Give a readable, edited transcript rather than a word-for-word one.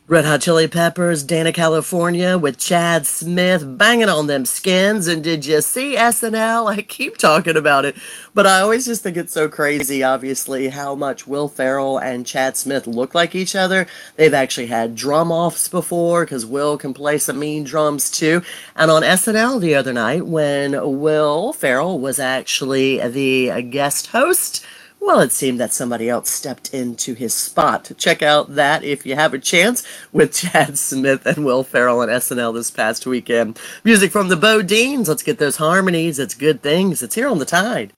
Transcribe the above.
Red Hot Chili Peppers, Dana California with Chad Smith banging on them skins. And did you see SNL? I keep talking about it, but I always just think it's so crazy, obviously, how much Will Ferrell and Chad Smith look like each other. They've actually had drum offs before because Will can play some mean drums too. And on SNL the other night, when Will Ferrell was actually the guest host, well, it seemed that somebody else stepped into his spot. Check out that if you have a chance with Chad Smith and Will Ferrell on SNL this past weekend. Music from the Bo Deans. Let's get those harmonies. It's good things. It's here on the Tide.